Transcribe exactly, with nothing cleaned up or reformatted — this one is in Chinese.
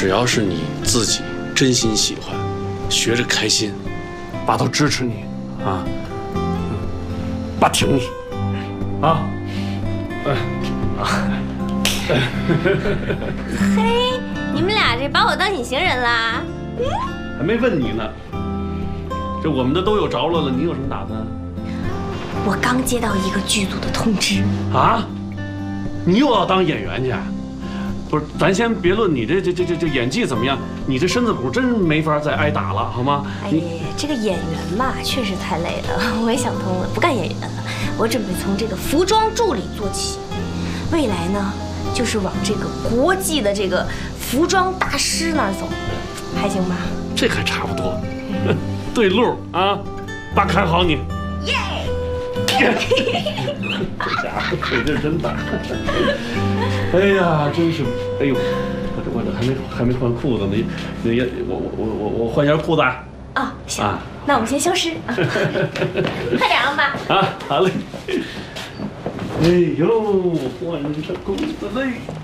只要是你自己真心喜欢，学着开心，爸都支持你啊，爸挺你啊，哎啊， 嘿，你们俩这把我当隐形人啦？ 还没问你呢，这我们的都有着落了，你有什么打算？ 我刚接到一个剧组的通知啊，你又要当演员去？不是，咱先别论你这这这这这演技怎么样，你这身子骨真没法再挨打了，好吗？ 哎，这个演员嘛，确实太累了。我也想通了，不干演员了，我准备从这个服装助理做起，未来呢，就是往这个国际的这个服装大师那儿走，还行吧？ 这还差不多，对路啊，爸看好你。耶！这家伙腿劲真大。哎呀，真是，哎呦，我这我这还没还没换裤子呢，那也我我我我我换件裤子啊。 啊，行，啊、那我们先消失。快点啊，爸。 啊，好嘞。哎呦，换上裤子嘞。